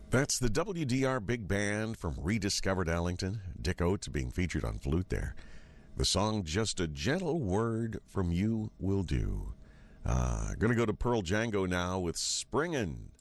That's the WDR Big Band from Rediscovered Ellington. Dick Oates being featured on flute there. The song Just a Gentle Word from You Will Do. Gonna go to Pearl Django now with Springin'.